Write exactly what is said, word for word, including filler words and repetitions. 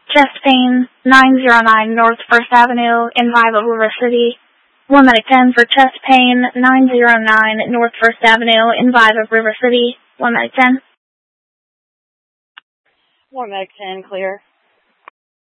Chest pain, nine oh nine North First Avenue in Viva, River City. One medic ten for chest pain, nine oh nine North First Avenue in Viva, River City. One medic ten. One medic ten, clear.